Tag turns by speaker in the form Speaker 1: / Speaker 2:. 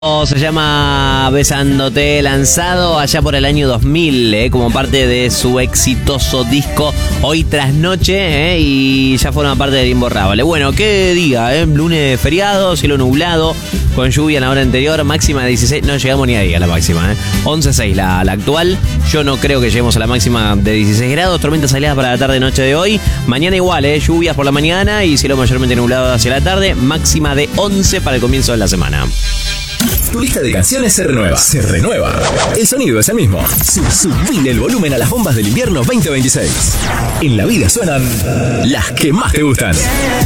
Speaker 1: Se llama Besándote, lanzado allá por el año 2000, como parte de su exitoso disco Hoy Tras Noche, y ya forma parte del Imborrable. Bueno, qué día, lunes feriado, cielo nublado, con lluvia en la hora anterior, máxima de 16, no llegamos ni ahí a la máxima, 11.6 la actual. Yo no creo que lleguemos a la máxima de 16 grados, tormentas aisladas para la tarde-noche de hoy. Mañana igual, lluvias por la mañana y cielo mayormente nublado hacia la tarde, máxima de 11 para el comienzo de la semana.
Speaker 2: Tu lista de canciones se renueva. Se renueva. El sonido es el mismo. Subile el volumen a las bombas del invierno 2026. En la vida suenan las que más te gustan.